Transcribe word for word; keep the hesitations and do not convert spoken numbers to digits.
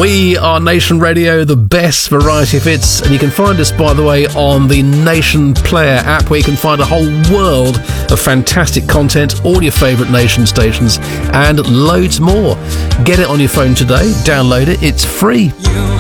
We are Nation Radio, the best variety of hits, and you can find us, by the way, on the Nation Player app, where you can find a whole world of fantastic content, all your favourite Nation stations, and loads more. Get it on your phone today, download it, it's free.